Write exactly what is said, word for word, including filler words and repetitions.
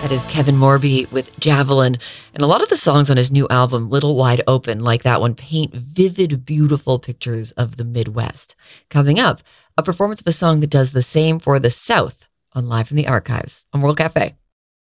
That is Kevin Morby with Javelin. And a lot of the songs on his new album, Little Wide Open, like that one, paint vivid, beautiful pictures of the Midwest. Coming up, a performance of a song that does the same for the South on Live from the Archives on World Cafe.